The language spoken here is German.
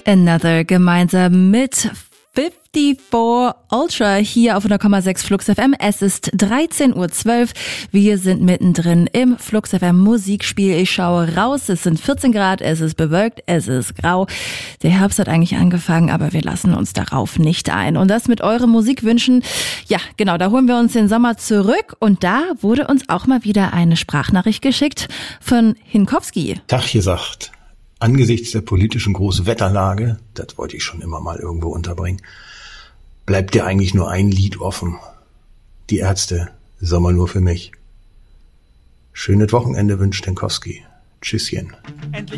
Another gemeinsam mit 54 Ultra hier auf 100,6 Flux FM. Es ist 13:12 Uhr. Wir sind mittendrin im Flux FM Musikspiel. Ich schaue raus. Es sind 14 Grad. Es ist bewölkt. Es ist grau. Der Herbst hat eigentlich angefangen, aber wir lassen uns darauf nicht ein. Und das mit euren Musikwünschen. Ja, genau. Da holen wir uns den Sommer zurück. Und da wurde uns auch mal wieder eine Sprachnachricht geschickt von Hinkowski. Tag gesagt. Angesichts der politischen Großwetterlage, das wollte ich schon immer mal irgendwo unterbringen, bleibt dir eigentlich nur ein Lied offen. Die Ärzte, Sommer nur für mich. Schönes Wochenende wünscht Hinkowski. Tschüsschen.